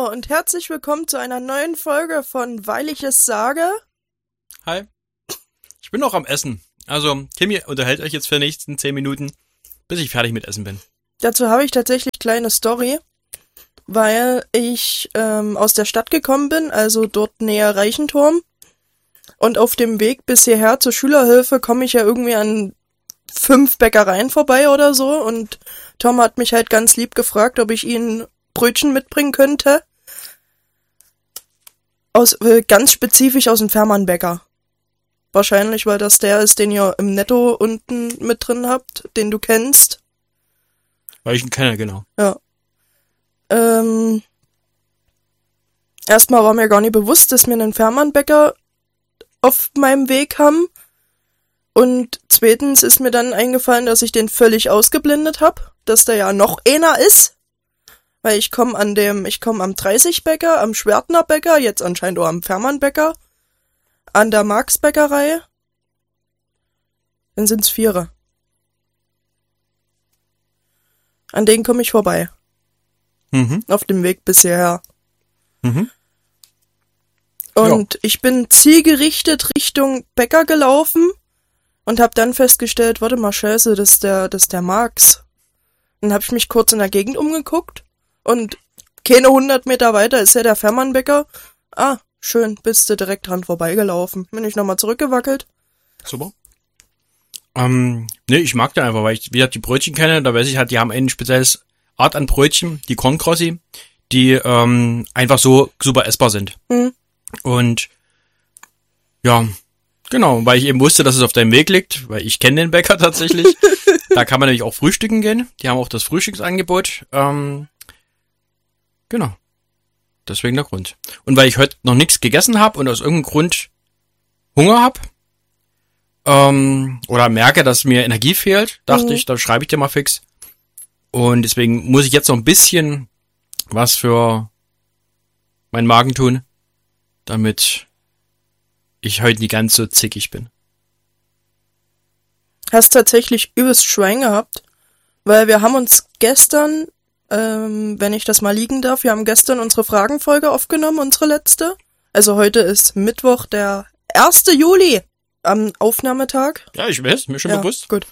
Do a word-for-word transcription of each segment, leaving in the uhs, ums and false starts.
Hallo und herzlich willkommen zu einer neuen Folge von Weil ich es sage. Hi. Ich bin noch am Essen. Also, Timmy unterhält euch jetzt für die nächsten zehn Minuten, bis ich fertig mit Essen bin. Dazu habe ich tatsächlich kleine Story, weil ich ähm, aus der Stadt gekommen bin, also dort näher Reichenturm. Und auf dem Weg bis hierher zur Schülerhilfe komme ich ja irgendwie an fünf Bäckereien vorbei oder so. Und Tom hat mich halt ganz lieb gefragt, ob ich ihn Brötchen mitbringen könnte. Aus äh, ganz spezifisch aus dem Fährmann-Bäcker. Wahrscheinlich, weil das der ist, den ihr im Netto unten mit drin habt, den du kennst. Weil ich ihn kenne, genau. Ja. Ähm, erstmal war mir gar nicht bewusst, dass wir einen Fährmann-Bäcker auf meinem Weg haben. Und zweitens ist mir dann eingefallen, dass ich den völlig ausgeblendet habe, dass der ja noch einer ist. Weil ich komme an dem, ich komme am dreißig-Bäcker, am Schwertner-Bäcker, jetzt anscheinend auch am Fährmann-Bäcker, an der Marx-Bäckerei. Dann sind's viere. An denen komme ich vorbei. Mhm. Auf dem Weg bis hierher. Mhm. Und Ja. ich bin zielgerichtet Richtung Bäcker gelaufen und habe dann festgestellt, warte mal, scheiße, das ist der, das ist der Marx. Dann habe ich mich kurz in der Gegend umgeguckt und keine hundert Meter weiter ist ja der Fährmann-Bäcker. Ah, schön, bist du direkt dran vorbeigelaufen. Bin ich nochmal zurückgewackelt. Super. Ähm, ne, ich mag den einfach, weil ich wieder die Brötchen kenne, da weiß ich halt, die haben ein spezielles Art an Brötchen, die Kornkrossi, die ähm, einfach so super essbar sind. Mhm. Und ja, genau, weil ich eben wusste, dass es auf deinem Weg liegt, weil ich kenne den Bäcker tatsächlich. Da kann man nämlich auch frühstücken gehen. Die haben auch das Frühstücksangebot. Ähm, genau. Deswegen der Grund. Und weil ich heute noch nichts gegessen habe und aus irgendeinem Grund Hunger habe, ähm, oder merke, dass mir Energie fehlt, dachte Mhm. ich, dann schreibe ich dir mal fix. Und deswegen muss ich jetzt noch ein bisschen was für meinen Magen tun, damit ich heute nicht ganz so zickig bin. Hast tatsächlich übelst Schwein gehabt, weil wir haben uns gestern, ähm, wenn ich das mal liegen darf, wir haben gestern unsere Fragenfolge aufgenommen, unsere letzte. Also heute ist Mittwoch, der erste Juli, am Aufnahmetag. Ja, ich weiß, mir schon Ja, bewusst. gut.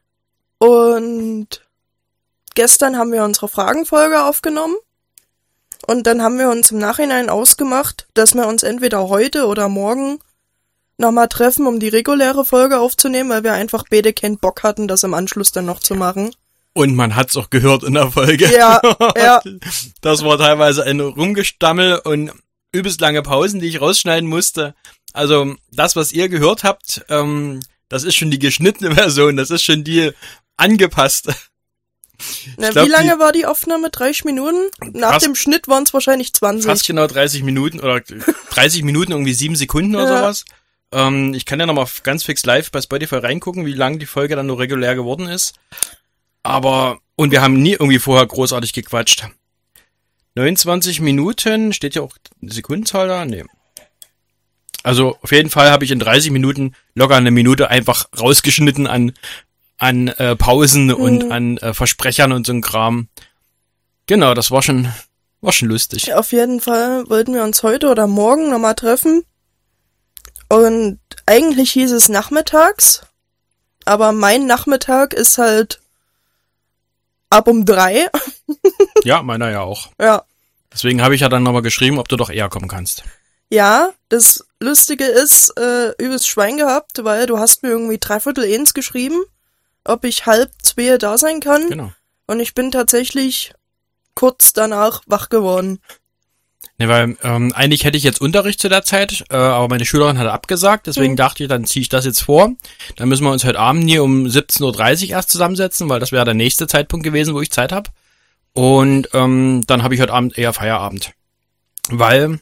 Und gestern haben wir unsere Fragenfolge aufgenommen und dann haben wir uns im Nachhinein ausgemacht, dass wir uns entweder heute oder morgen nochmal treffen, um die reguläre Folge aufzunehmen, weil wir einfach beide keinen Bock hatten, das im Anschluss dann noch zu machen. Und man hat's auch gehört in der Folge. Ja, ja. Das war teilweise ein Rumgestammel und übelst lange Pausen, die ich rausschneiden musste. Also das, was ihr gehört habt, ähm, das ist schon die geschnittene Version, das ist schon die angepasste. Na, glaub, wie lange die- war die Aufnahme? dreißig Minuten? Nach Fast- dem Schnitt waren es wahrscheinlich zwanzig. Fast genau dreißig Minuten oder dreißig Minuten, irgendwie sieben Sekunden oder Ja. sowas. Ähm, ich kann ja nochmal ganz fix live bei Spotify reingucken, wie lang die Folge dann nur regulär geworden ist. Aber, und wir haben nie irgendwie vorher großartig gequatscht. neunundzwanzig Minuten, steht ja auch eine Sekundenzahl da? Nee. Also auf jeden Fall habe ich in dreißig Minuten locker eine Minute einfach rausgeschnitten an an äh, Pausen Mhm. und an äh, Versprechern und so ein Kram. Genau, das war schon war schon lustig. Auf jeden Fall wollten wir uns heute oder morgen nochmal treffen. Und eigentlich hieß es nachmittags, aber mein Nachmittag ist halt ab um drei. Ja, meiner ja auch. Ja. Deswegen habe ich ja dann nochmal geschrieben, ob du doch eher kommen kannst. Ja, das Lustige ist, äh, übelst Schwein gehabt, weil du hast mir irgendwie dreiviertel eins geschrieben, ob ich halb zwei da sein kann. Genau. Und ich bin tatsächlich kurz danach wach geworden. Ne, weil ähm, eigentlich hätte ich jetzt Unterricht zu der Zeit, äh, aber meine Schülerin hat abgesagt, deswegen Mhm. dachte ich, dann ziehe ich das jetzt vor. Dann müssen wir uns heute Abend hier um siebzehn Uhr dreißig erst zusammensetzen, weil das wäre der nächste Zeitpunkt gewesen, wo ich Zeit habe. Und ähm, dann habe ich heute Abend eher Feierabend. Weil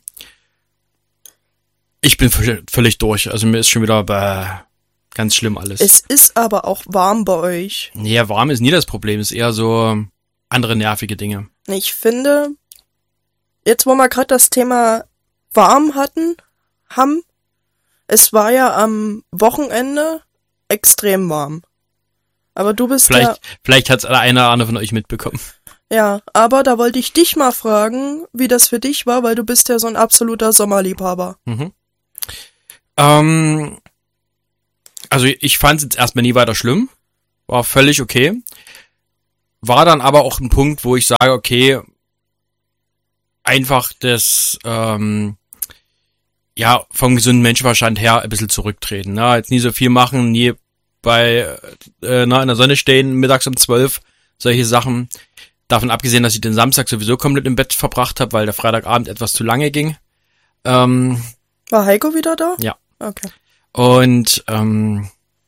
ich bin v- völlig durch. Also mir ist schon wieder bäh, ganz schlimm alles. Es ist aber auch warm bei euch. Nee, warm ist nie das Problem, ist eher so andere nervige Dinge. Ich finde, jetzt wo wir gerade das Thema warm hatten, haben, es war ja am Wochenende extrem warm. Aber du bist Vielleicht, ja, vielleicht hat's der eine oder andere von euch mitbekommen. Ja, aber da wollte ich dich mal fragen, wie das für dich war, weil du bist ja so ein absoluter Sommerliebhaber. Mhm. Ähm, also ich fand es jetzt erstmal nie weiter schlimm. War völlig okay. War dann aber auch ein Punkt, wo ich sage, okay, einfach das, ähm, ja, vom gesunden Menschenverstand her ein bisschen zurücktreten. Ne? Jetzt nie so viel machen, nie bei äh, na, in der Sonne stehen, mittags um zwölf, solche Sachen. Davon abgesehen, dass ich den Samstag sowieso komplett im Bett verbracht habe, weil der Freitagabend etwas zu lange ging. Ähm, War Heiko wieder da? Ja. Okay. Und ähm,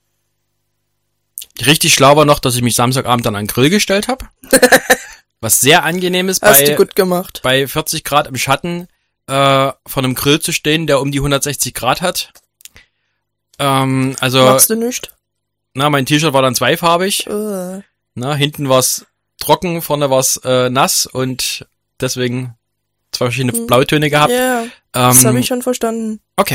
richtig schlau war noch, dass ich mich Samstagabend dann an den Grill gestellt habe. Was sehr angenehm ist, Hast bei, du gut gemacht. bei vierzig Grad im Schatten äh, von einem Grill zu stehen, der um die hundertsechzig Grad hat. Ähm, also, Machst du nicht? na, mein T-Shirt war dann zweifarbig. Uh. Na, hinten war's trocken, vorne war's äh, nass und deswegen zwei verschiedene Hm. Blautöne gehabt. Ja, Ähm, das habe ich schon verstanden. Okay.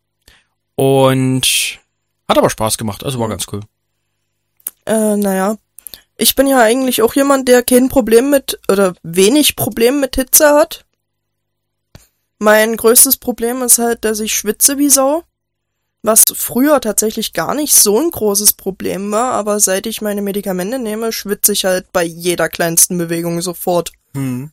Und hat aber Spaß gemacht, also war ganz cool. Äh, naja. Ich bin ja eigentlich auch jemand, der kein Problem mit, oder wenig Problem mit Hitze hat. Mein größtes Problem ist halt, dass ich schwitze wie Sau. Was früher tatsächlich gar nicht so ein großes Problem war, aber seit ich meine Medikamente nehme, schwitze ich halt bei jeder kleinsten Bewegung sofort. Hm.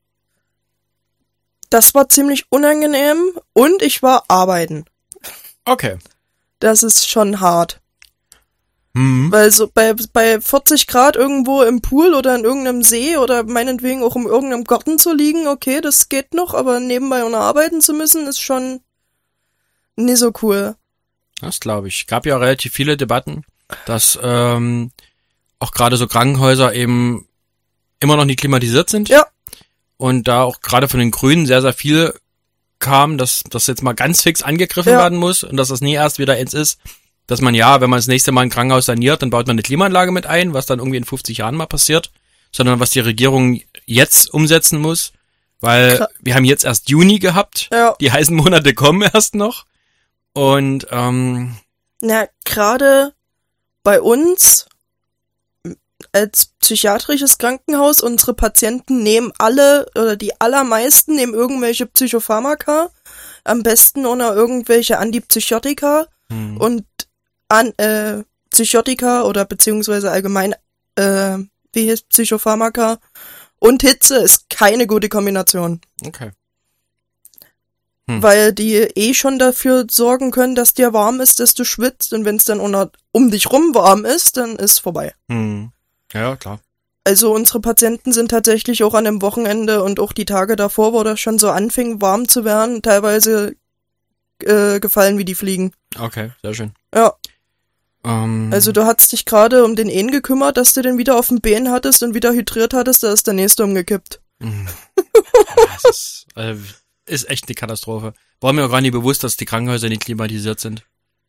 Das war ziemlich unangenehm und ich war arbeiten. Okay. Das ist schon hart. Hm. Weil so bei, bei vierzig Grad irgendwo im Pool oder in irgendeinem See oder meinetwegen auch in irgendeinem Garten zu liegen, okay, das geht noch, aber nebenbei auch noch arbeiten zu müssen, ist schon nicht so cool. Das glaube ich. Gab ja relativ viele Debatten, dass ähm, auch gerade so Krankenhäuser eben immer noch nicht klimatisiert sind. Ja. Und da auch gerade von den Grünen sehr, sehr viel kam, dass das jetzt mal ganz fix angegriffen Ja. werden muss und dass das nie erst wieder eins ist, dass man ja, wenn man das nächste Mal ein Krankenhaus saniert, dann baut man eine Klimaanlage mit ein, was dann irgendwie in fünfzig Jahren mal passiert, sondern was die Regierung jetzt umsetzen muss, weil Klar. wir haben jetzt erst Juni gehabt, Ja. die heißen Monate kommen erst noch und ähm, Na, gerade bei uns als psychiatrisches Krankenhaus, unsere Patienten nehmen alle oder die allermeisten nehmen irgendwelche Psychopharmaka, am besten ohne irgendwelche Antipsychotika hm. und an, äh, Psychotika oder beziehungsweise allgemein äh, wie heißt Psychopharmaka und Hitze ist keine gute Kombination. okay. Hm. Weil die eh schon dafür sorgen können, dass dir warm ist, dass du schwitzt und wenn es dann unter, um dich rum warm ist, dann ist vorbei. Hm. Ja, klar. Also unsere Patienten sind tatsächlich auch an dem Wochenende und auch die Tage davor, wo das schon so anfing, warm zu werden, teilweise äh, gefallen wie die Fliegen. Okay, sehr schön. Ja, Ähm, also du hast dich gerade um den Ehen gekümmert, dass du den wieder auf dem Bein hattest und wieder hydriert hattest, da ist der nächste umgekippt. mh. das ist, äh, ist echt eine Katastrophe. War mir auch gar nicht bewusst, dass die Krankenhäuser nicht klimatisiert sind.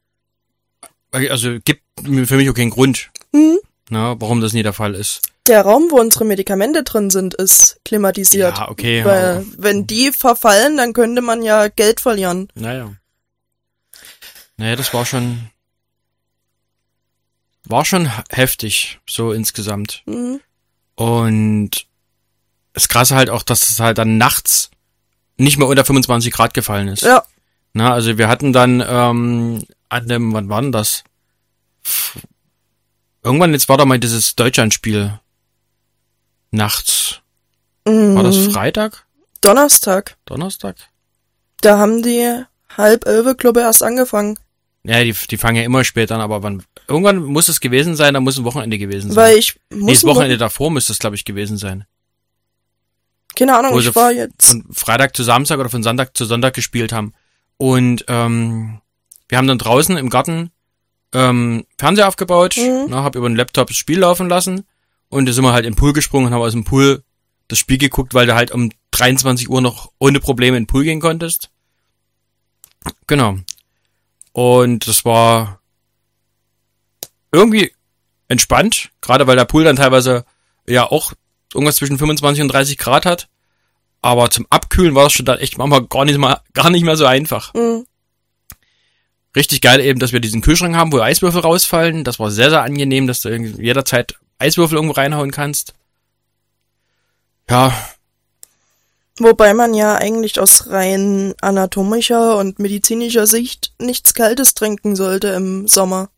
Also gibt mir für mich auch keinen Grund, Hm? na, warum das nie der Fall ist. Der Raum, wo unsere Medikamente drin sind, ist klimatisiert. Ja, okay. Weil aber- wenn die verfallen, dann könnte man ja Geld verlieren. Naja. Naja, das war schon, war schon heftig, so insgesamt. Mhm. Und das Krasse halt auch, dass es halt dann nachts nicht mehr unter fünfundzwanzig Grad gefallen ist. Ja, Na, also wir hatten dann, ähm, an dem, wann war denn das? F- Irgendwann, jetzt war da mal dieses Deutschlandspiel. Nachts. War das mhm. Freitag? Donnerstag. Donnerstag? Da haben die halb elf, glaube ich, erst angefangen. Ja, die, die fangen ja immer spät an, aber wann, irgendwann muss es gewesen sein, da muss ein Wochenende gewesen sein. Weil ich Nee, muss... das Wochenende davor müsste es, glaube ich, gewesen sein. Keine Ahnung, Wo sie ich war jetzt... von Freitag zu Samstag oder von Sonntag zu Sonntag gespielt haben. Und ähm, wir haben dann draußen im Garten ähm, Fernseher aufgebaut, Mhm. ne, hab über den Laptop das Spiel laufen lassen und da sind wir halt in den Pool gesprungen und haben aus dem Pool das Spiel geguckt, weil du halt um dreiundzwanzig Uhr noch ohne Probleme in den Pool gehen konntest. Genau. Und das war irgendwie entspannt, gerade weil der Pool dann teilweise ja auch irgendwas zwischen fünfundzwanzig und dreißig Grad hat. Aber zum Abkühlen war es schon dann echt manchmal gar nicht mal, gar nicht mehr so einfach. Mhm. Richtig geil eben, dass wir diesen Kühlschrank haben, wo Eiswürfel rausfallen. Das war sehr, sehr angenehm, dass du irgendwie jederzeit Eiswürfel irgendwo reinhauen kannst. Ja, Wobei man ja eigentlich aus rein anatomischer und medizinischer Sicht nichts Kaltes trinken sollte im Sommer.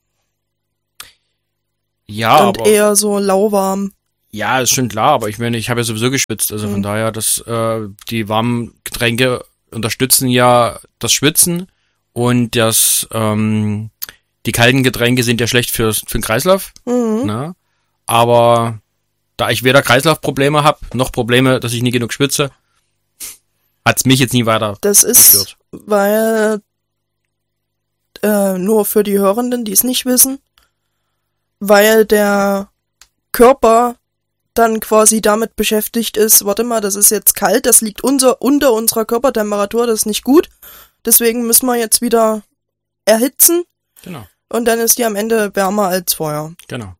ja, Und aber eher so lauwarm. ja, ist schon klar, aber ich meine, ich habe ja sowieso geschwitzt, also von Mhm. daher, dass äh, die warmen Getränke unterstützen ja das Schwitzen und das ähm, die kalten Getränke sind ja schlecht fürs, für den Kreislauf, Mhm. ne? Aber da ich weder Kreislaufprobleme habe, noch Probleme, dass ich nie genug schwitze, hat's mich jetzt nie weiter Das ist, gestört. weil, äh, nur für die Hörenden, die es nicht wissen, weil der Körper dann quasi damit beschäftigt ist, warte mal, das ist jetzt kalt, das liegt unser, unter unserer Körpertemperatur, das ist nicht gut. Deswegen müssen wir jetzt wieder erhitzen Genau, und dann ist die am Ende wärmer als vorher. genau.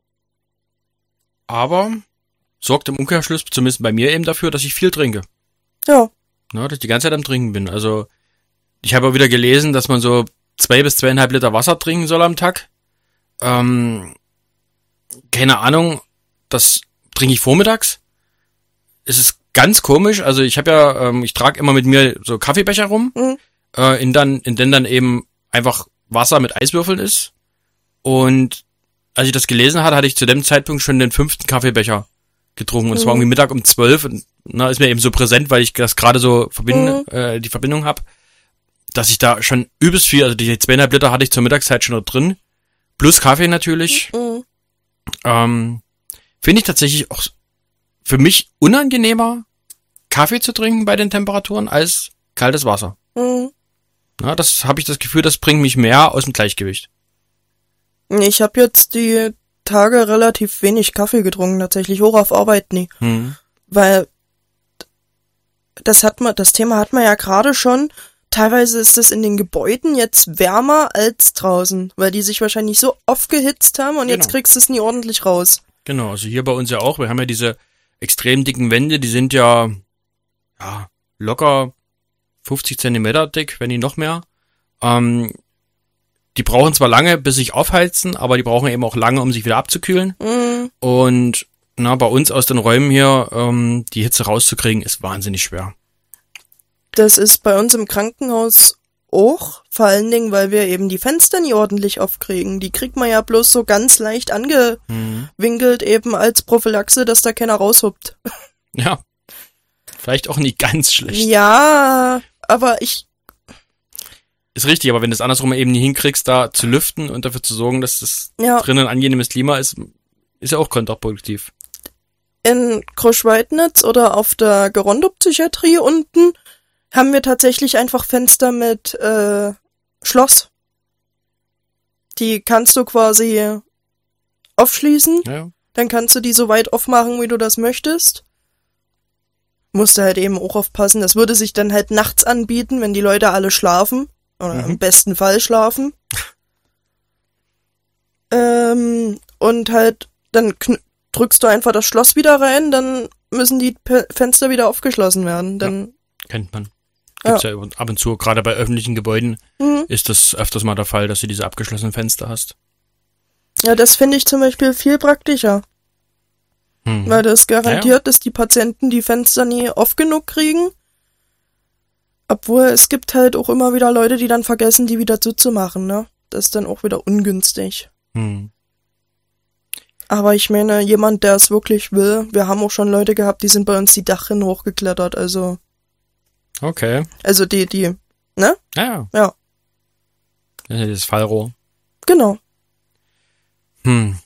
Aber sorgt im Umkehrschluss, zumindest bei mir eben dafür, dass ich viel trinke. Ja, Ne, dass ich die ganze Zeit am Trinken bin. Also, ich habe auch wieder gelesen, dass man so zwei bis zweieinhalb Liter Wasser trinken soll am Tag. Ähm, keine Ahnung, das trinke ich vormittags. Es ist ganz komisch. Also, ich habe ja, ähm, ich trage immer mit mir so Kaffeebecher rum, mhm. äh, in dann, in denen dann eben einfach Wasser mit Eiswürfeln ist. Und als ich das gelesen hatte, hatte ich zu dem Zeitpunkt schon den fünften Kaffeebecher getrunken. Und es war Mhm. irgendwie Mittag um zwölf und na, ist mir eben so präsent, weil ich das gerade so verbinde, Mhm. äh, die Verbindung habe, dass ich da schon übelst viel, also die zweieinhalb Liter hatte ich zur Mittagszeit schon noch drin. Plus Kaffee natürlich. Mhm. Ähm, finde ich tatsächlich auch für mich unangenehmer, Kaffee zu trinken bei den Temperaturen als kaltes Wasser. Mhm. Na, das habe ich das Gefühl, das bringt mich mehr aus dem Gleichgewicht. Ich habe jetzt die Tage relativ wenig Kaffee getrunken, tatsächlich hoch auf Arbeit nie. Hm. Weil das hat man, das Thema hat man ja gerade schon. Teilweise ist es in den Gebäuden jetzt wärmer als draußen, weil die sich wahrscheinlich so aufgehitzt haben und jetzt Genau. kriegst du es nie ordentlich raus. Genau, also hier bei uns ja auch. Wir haben ja diese extrem dicken Wände, die sind ja, ja locker fünfzig Zentimeter dick, wenn nicht noch mehr. Ähm, die brauchen zwar lange, bis sich aufheizen, aber die brauchen eben auch lange, um sich wieder abzukühlen. Mhm. Und na, bei uns aus den Räumen hier, ähm, die Hitze rauszukriegen, ist wahnsinnig schwer. Das ist bei uns im Krankenhaus auch, vor allen Dingen, weil wir eben die Fenster nie ordentlich aufkriegen. Die kriegt man ja bloß so ganz leicht angewinkelt eben als Prophylaxe, dass da keiner raushuppt. Ja, vielleicht auch nicht ganz schlecht. Ja, aber ich, Ist richtig, aber wenn du es andersrum eben nie hinkriegst, da zu lüften und dafür zu sorgen, dass das ja, drinnen ein angenehmes Klima ist, ist ja auch kontraproduktiv. in Großschweidnitz oder auf der Gerondo-Psychiatrie unten haben wir tatsächlich einfach Fenster mit äh, Schloss. Die kannst du quasi aufschließen, Ja, dann kannst du die so weit aufmachen, wie du das möchtest. Musst du halt eben auch aufpassen, das würde sich dann halt nachts anbieten, wenn die Leute alle schlafen. Oder Mhm. im besten Fall schlafen. Ähm, und halt, dann kn- drückst du einfach das Schloss wieder rein, dann müssen die P- Fenster wieder aufgeschlossen werden. Dann, kennt man. Gibt's ja. ab und zu, gerade bei öffentlichen Gebäuden mhm. ist das öfters mal der Fall, dass du diese abgeschlossenen Fenster hast. Ja, das finde ich zum Beispiel viel praktischer, Hm. weil das garantiert, Ja, ja. dass die Patienten die Fenster nie oft genug kriegen. Obwohl, es gibt halt auch immer wieder Leute, die dann vergessen, die wieder zuzumachen, ne? Das ist dann auch wieder ungünstig. Hm. Aber ich meine, jemand, der es wirklich will, wir haben auch schon Leute gehabt, die sind bei uns die Dachrinne hochgeklettert, also, Okay. also die, die, ne? Ja, ja. Ja, Das ist ja das Fallrohr. genau. Hm.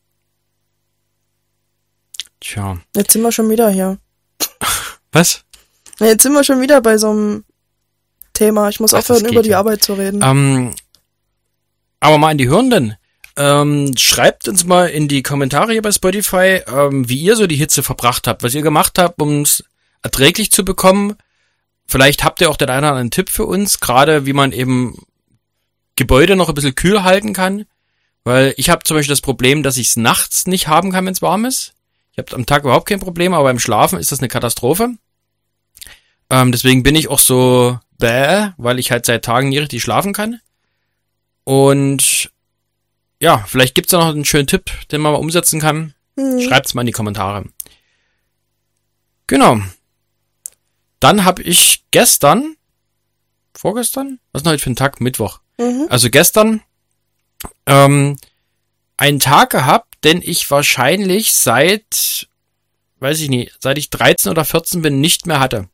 Tja. Jetzt sind wir schon wieder hier. Was? Na, Jetzt sind wir schon wieder bei so einem Thema. Ich muss Ach, das aufhören, geht über die ja. Arbeit zu reden. Ähm, aber mal an die Hörenden. Ähm, schreibt uns mal in die Kommentare hier bei Spotify, ähm, wie ihr so die Hitze verbracht habt, was ihr gemacht habt, um es erträglich zu bekommen. Vielleicht habt ihr auch den einen oder anderen Tipp für uns, gerade wie man eben Gebäude noch ein bisschen kühl halten kann. Weil ich habe zum Beispiel das Problem, dass ich es nachts nicht haben kann, wenn es warm ist. Ich habe am Tag überhaupt kein Problem, aber beim Schlafen ist das eine Katastrophe. Ähm, deswegen bin ich auch so bäh, weil ich halt seit Tagen nie richtig schlafen kann. Und ja, vielleicht gibt's da noch einen schönen Tipp, den man mal umsetzen kann. Hm. Schreibt's mal in die Kommentare. Genau. Dann habe ich gestern, vorgestern, was ist denn heute für ein Tag? Mittwoch. Mhm. Also gestern ähm, einen Tag gehabt, den ich wahrscheinlich seit, weiß ich nicht, seit ich dreizehn oder vierzehn bin, nicht mehr hatte.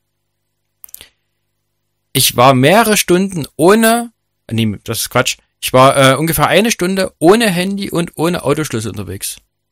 Ich war mehrere Stunden ohne, nee, das ist Quatsch, ich war äh, ungefähr eine Stunde ohne Handy und ohne Autoschlüssel unterwegs.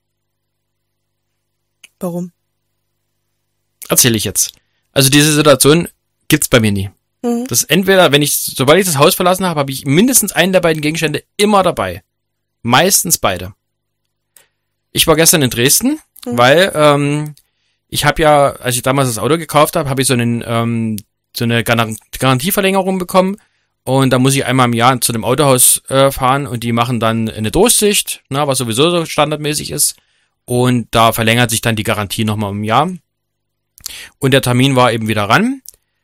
Warum? Erzähle ich jetzt. Also diese Situation gibt's bei mir nie. Mhm. Das ist entweder, wenn ich, sobald ich das Haus verlassen habe, habe ich mindestens einen der beiden Gegenstände immer dabei. Meistens beide. Ich war gestern in Dresden, Mhm. weil ähm, ich habe ja, als ich damals das Auto gekauft habe, habe ich so einen ähm, so eine Garan- Garantieverlängerung bekommen und da muss ich einmal im Jahr zu dem Autohaus äh, fahren und die machen dann eine Durchsicht, na, was sowieso so standardmäßig ist, und da verlängert sich dann die Garantie nochmal um ein Jahr. Und der Termin war eben wieder ran.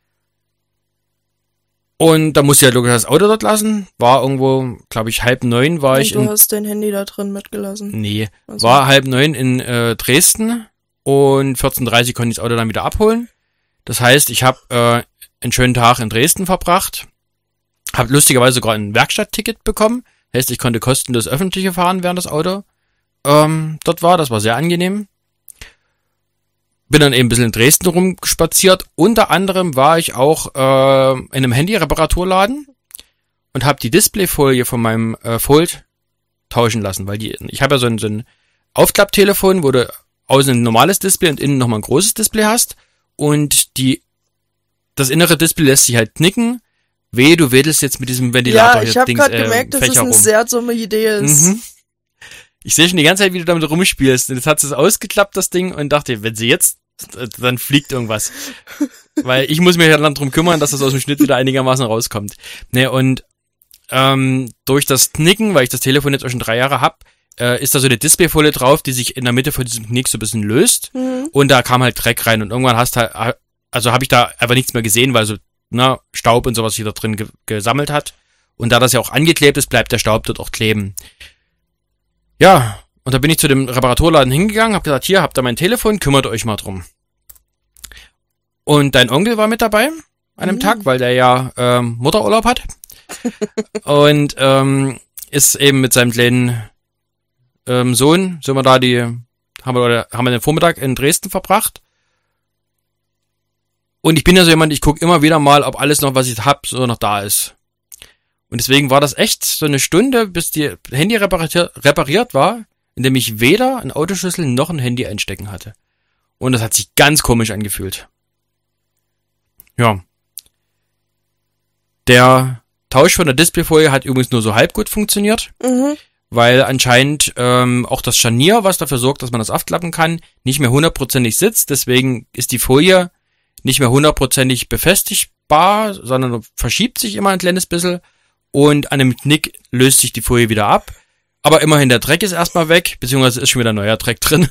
Und da musste ich ja logisch das Auto dort lassen. War irgendwo, glaube ich, halb neun war Und ich du in... hast dein Handy da drin mitgelassen. Nee, Also- war halb neun in äh, Dresden und vierzehn Uhr dreißig konnte ich das Auto dann wieder abholen. Das heißt, ich habe äh, einen schönen Tag in Dresden verbracht. Habe lustigerweise sogar ein Werkstattticket bekommen. Heißt, ich konnte kostenlos öffentliche fahren, während das Auto ähm, dort war. Das war sehr angenehm. Bin dann eben ein bisschen in Dresden rumspaziert. Unter anderem war ich auch äh, in einem Handy-Reparaturladen und habe die Displayfolie von meinem äh, Fold tauschen lassen, weil die, ich habe ja so ein, so ein Aufklapptelefon, wo du außen ein normales Display und innen nochmal ein großes Display hast und die das innere Display lässt sich halt knicken. Weh, du wedelst jetzt mit diesem Ventilator Ja, hier ich habe Dings, gerade äh, gemerkt, dass es Fächer eine rum. sehr dumme Idee ist. Mhm. Ich sehe schon die ganze Zeit, wie du damit rumspielst. Und jetzt hat sie es ausgeklappt, das Ding, und dachte, wenn sie jetzt, dann fliegt irgendwas. Weil ich muss mich ja dann drum kümmern, dass das aus dem Schnitt wieder einigermaßen rauskommt. Ne, und ähm, durch das Knicken, weil ich das Telefon jetzt auch schon drei Jahre hab, äh, ist da so eine Displayfolie drauf, die sich in der Mitte von diesem Knick so ein bisschen löst. Mhm. Und da kam halt Dreck rein. Und irgendwann hast halt, also habe ich da einfach nichts mehr gesehen, weil so na, Staub und sowas sich da drin ge- gesammelt hat. Und da das ja auch angeklebt ist, bleibt der Staub dort auch kleben. Ja, und da bin ich zu dem Reparaturladen hingegangen, hab gesagt, hier, habt ihr mein Telefon, kümmert euch mal drum. Und dein Onkel war mit dabei an einem Mhm. Tag, weil der ja ähm, Mutterurlaub hat. Und ähm, ist eben mit seinem kleinen ähm, Sohn, sind wir da die, haben wir, oder, haben wir den Vormittag in Dresden verbracht. Und ich bin ja so jemand, ich gucke immer wieder mal, ob alles noch, was ich hab, so noch da ist. Und deswegen war das echt so eine Stunde, bis die Handy repariert, repariert war, in dem ich weder einen Autoschlüssel noch ein Handy einstecken hatte. Und das hat sich ganz komisch angefühlt. Ja. Der Tausch von der Displayfolie hat übrigens nur so halb gut funktioniert, Mhm. weil anscheinend ähm, auch das Scharnier, was dafür sorgt, dass man das aufklappen kann, nicht mehr hundertprozentig sitzt. Deswegen ist die Folie nicht mehr hundertprozentig befestigbar, sondern verschiebt sich immer ein kleines bisschen. Und an dem Knick löst sich die Folie wieder ab. Aber immerhin, der Dreck ist erstmal weg, beziehungsweise ist schon wieder neuer Dreck drin.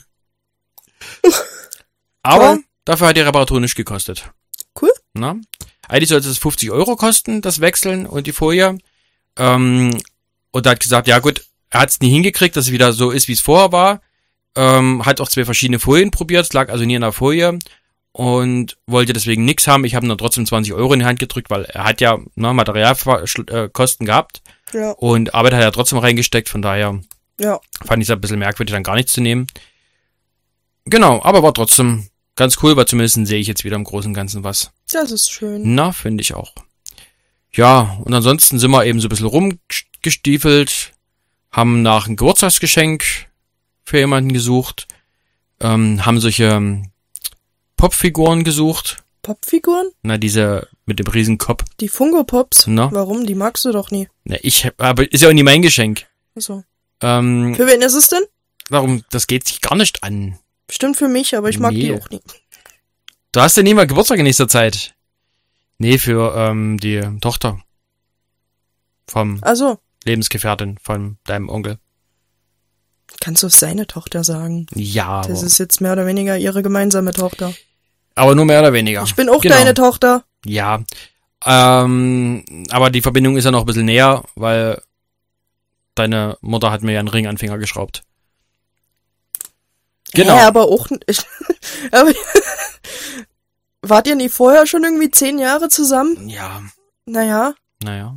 Aber Cool. dafür hat die Reparatur nicht gekostet. Cool. Na? Eigentlich sollte es fünfzig Euro kosten, das Wechseln und die Folie. Ähm, und er hat gesagt, ja gut, er hat es nie hingekriegt, dass es wieder so ist, wie es vorher war. Ähm, hat auch zwei verschiedene Folien probiert, es lag also nie in der Folie. Und wollte deswegen nichts haben. Ich habe ihm dann trotzdem zwanzig Euro in die Hand gedrückt, weil er hat ja ne, Materialkosten gehabt. Ja. Und Arbeit hat er trotzdem reingesteckt. Von daher Ja. fand ich es ein bisschen merkwürdig, dann gar nichts zu nehmen. Genau, aber war trotzdem ganz cool, weil zumindest sehe ich jetzt wieder im Großen und Ganzen was. Das ist schön. Na, finde ich auch. Ja, und ansonsten sind wir eben so ein bisschen rumgestiefelt, haben nach einem Geburtstagsgeschenk für jemanden gesucht, ähm, haben solche ähm, Popfiguren gesucht. Popfiguren? Na, diese mit dem riesen Kopf. Die Funko Pops? Na, Warum? Die magst du doch nie. na ich, aber ist ja auch nie mein Geschenk. Achso. Ähm, Für wen ist es denn? darum, das geht sich gar nicht an. Bestimmt für mich, aber ich mag die Nee. auch nie. Du hast ja nie mal Geburtstag in nächster Zeit. Nee, für ähm, die Tochter vom Also, Lebensgefährtin von deinem Onkel. kannst du es seine Tochter sagen? Ja, Das aber, ist jetzt mehr oder weniger ihre gemeinsame Tochter. aber nur mehr oder weniger. Ich bin auch Genau. deine Tochter. Ja, ähm, aber die Verbindung ist ja noch ein bisschen näher, weil deine Mutter hat mir ja einen Ring an den Finger geschraubt. Genau. Ja, aber auch... Ich, aber, wart ihr nie vorher schon irgendwie zehn Jahre zusammen? Ja, Naja. naja.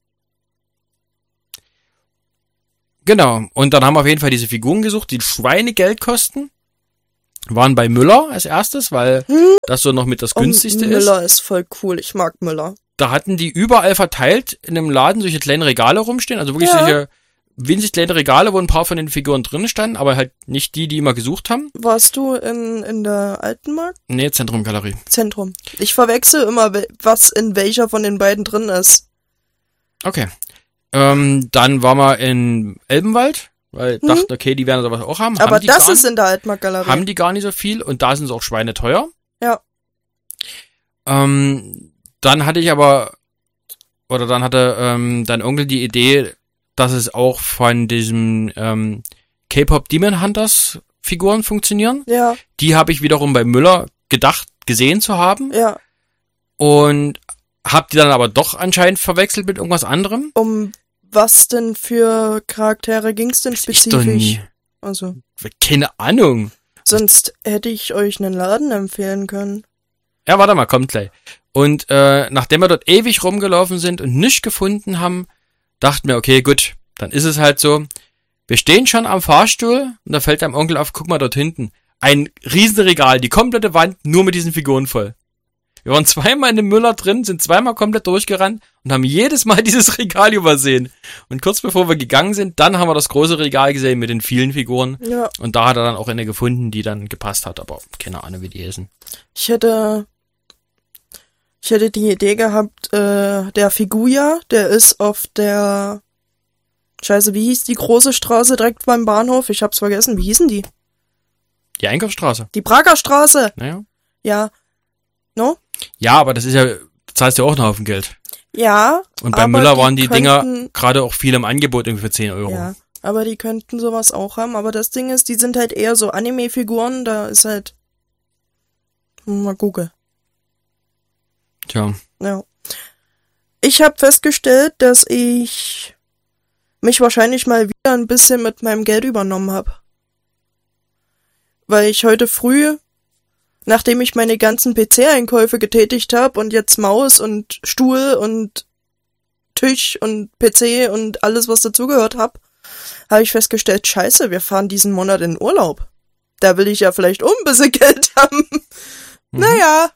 Genau. Und dann haben wir auf jeden Fall diese Figuren gesucht, die Schweinegeld kosten. Waren bei Müller als erstes, weil Hm? das so noch mit das Oh, günstigste ist. Müller ist voll cool. Ich mag Müller. Da hatten die überall verteilt in einem Laden solche kleinen Regale rumstehen. Also wirklich Ja. solche winzig kleine Regale, wo ein paar von den Figuren drin standen, aber halt nicht die, die wir gesucht haben. Warst du in, in der Altenmarkt? Nee, Zentrumgalerie. Zentrum. Ich verwechsel immer, wel- was in welcher von den beiden drin ist. Okay. Ähm, dann waren wir in Elbenwald, weil ich Mhm. dachte, okay, die werden sowas auch haben. Aber haben die das gar, ist in der Altmarkt-Galerie. haben die gar nicht so viel und da sind sie auch schweineteuer. Ja. Ähm, dann hatte ich aber, oder dann hatte ähm, dein Onkel die Idee, dass es auch von diesem ähm, K-Pop Demon Hunters Figuren funktionieren. Ja, Die habe ich wiederum bei Müller gedacht, gesehen zu haben ja. und hab die dann aber doch anscheinend verwechselt mit irgendwas anderem. Um was denn für Charaktere ging's denn Ich spezifisch? doch nie. Also, Keine Ahnung. sonst hätte ich euch einen Laden empfehlen können. Ja, warte mal, kommt gleich. Und äh, nachdem wir dort ewig rumgelaufen sind und nichts gefunden haben, dachten wir, okay, gut, dann ist es halt so. Wir stehen schon am Fahrstuhl und da fällt deinem Onkel auf, guck mal dort hinten. Ein Riesenregal, die komplette Wand nur mit diesen Figuren voll. Wir waren zweimal in dem Müller drin, sind zweimal komplett durchgerannt und haben jedes Mal dieses Regal übersehen. Und kurz bevor wir gegangen sind, dann haben wir das große Regal gesehen mit den vielen Figuren. Ja, Und da hat er dann auch eine gefunden, die dann gepasst hat, aber keine Ahnung, wie die essen. ich hätte, ich hätte die Idee gehabt, äh, der Figuja, der ist auf der, Scheiße, wie hieß die große Straße direkt beim Bahnhof? Ich hab's vergessen, wie hießen die? Die Einkaufsstraße. Die Prager Straße. Naja. Ja. No? Ja, aber das ist ja, du zahlst ja auch einen Haufen Geld. Ja. Und bei aber Müller waren die Dinger könnten- gerade auch viel im Angebot irgendwie für zehn Euro. Ja, aber die könnten sowas auch haben. Aber das Ding ist, die sind halt eher so Anime-Figuren. Da ist halt... Mal gucken. Tja. Ja. Ich habe festgestellt, dass ich mich wahrscheinlich mal wieder ein bisschen mit meinem Geld übernommen habe. Weil ich heute früh, nachdem ich meine ganzen P C-Einkäufe getätigt habe und jetzt Maus und Stuhl und Tisch und P C und alles, was dazugehört hab, habe ich festgestellt, scheiße, wir fahren diesen Monat in Urlaub. Da will ich ja vielleicht auch ein bisschen Geld haben. Mhm. Naja,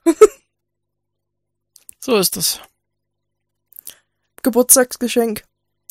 So ist das. Geburtstagsgeschenk.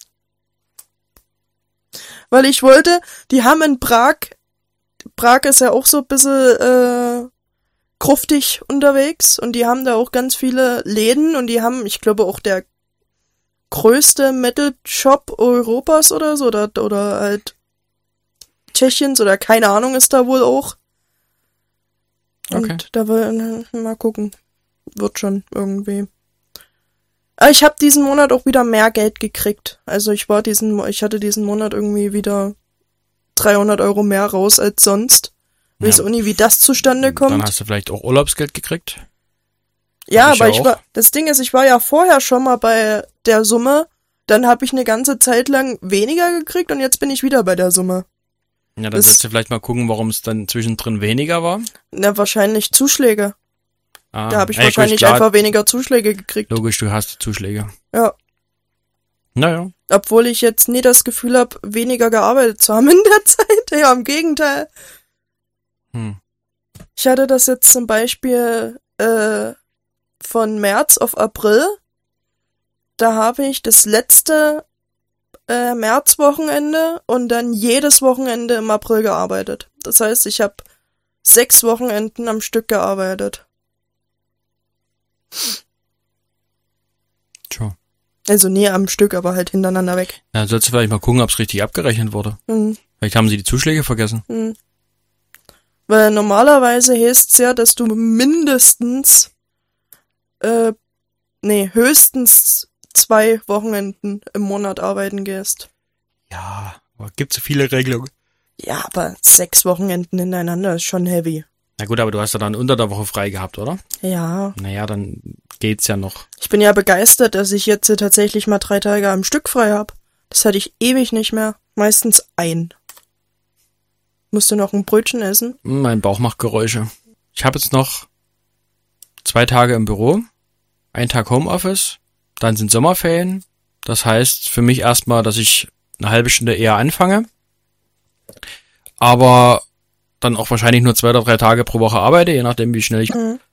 Weil ich wollte, die haben in Prag, Prag ist ja auch so ein bisschen äh, kruftig unterwegs und die haben da auch ganz viele Läden und die haben, ich glaube, auch der größte Metal-Shop Europas oder so, oder, oder halt Tschechiens oder keine Ahnung ist da wohl auch. Und Okay. da will, mal gucken. Wird schon irgendwie. Aber ich habe diesen Monat auch wieder mehr Geld gekriegt. Also ich war diesen, ich hatte diesen Monat irgendwie wieder dreihundert Euro mehr raus als sonst. Weiß Ja. auch nie, wie das zustande kommt. Dann hast du vielleicht auch Urlaubsgeld gekriegt. Ja, Hab ich aber ja ich auch. war, das Ding ist, ich war ja vorher schon mal bei der Summe, dann habe ich eine ganze Zeit lang weniger gekriegt und jetzt bin ich wieder bei der Summe. Ja, dann Das- sollst du vielleicht mal gucken, warum es dann zwischendrin weniger war. Na, wahrscheinlich Zuschläge. Ah, Da habe ich ja, gut, wahrscheinlich klar, einfach weniger Zuschläge gekriegt. Logisch, du hast Zuschläge. Ja. Naja. Obwohl ich jetzt nie das Gefühl habe, weniger gearbeitet zu haben in der Zeit. Ja, im Gegenteil. Hm. Ich hatte das jetzt zum Beispiel äh, von März auf April. Da habe ich das letzte äh, Märzwochenende und dann jedes Wochenende im April gearbeitet. Das heißt, ich habe sechs Wochenenden am Stück gearbeitet. Tja. Also nie am Stück, aber halt hintereinander weg. Ja, dann sollst du vielleicht mal gucken, ob es richtig abgerechnet wurde. Mhm. Vielleicht haben sie die Zuschläge vergessen. Mhm. Weil normalerweise heißt's ja, dass du mindestens, äh, nee, höchstens zwei Wochenenden im Monat arbeiten gehst. Ja, aber gibt so viele Regelungen. Ja, aber sechs Wochenenden hintereinander ist schon heavy. Na gut, aber du hast ja dann unter der Woche frei gehabt, oder? Ja, Naja, dann geht's ja noch. ich bin ja begeistert, dass ich jetzt tatsächlich mal drei Tage am Stück frei hab. Das hatte ich ewig nicht mehr. Meistens ein. Musst du noch ein Brötchen essen? Mein Bauch macht Geräusche. Ich habe jetzt noch zwei Tage im Büro, einen Tag Homeoffice, dann sind Sommerferien. Das heißt für mich erstmal, dass ich eine halbe Stunde eher anfange, aber dann auch wahrscheinlich nur zwei oder drei Tage pro Woche arbeite, je nachdem wie schnell ich... Mhm.